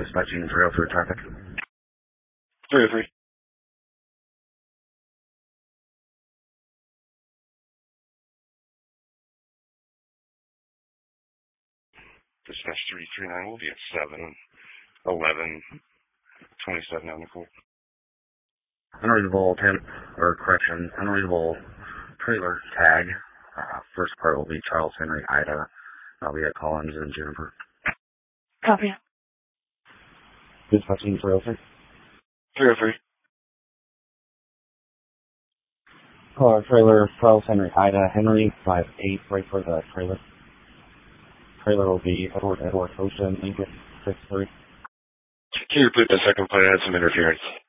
Dispatching 303 traffic. 303. Dispatch 339 will be at 7-11-2794. Unreadable unreadable trailer tag. First part will be Charles Henry Ida. I'll be at Collins and Juniper. Copy. Dispatching 303. 303. Trailer Charles Henry Ida Henry 58. Wait for the trailer. Trailer will be Edward Ocean Lincoln 63. Can you repeat that second part? I had some interference.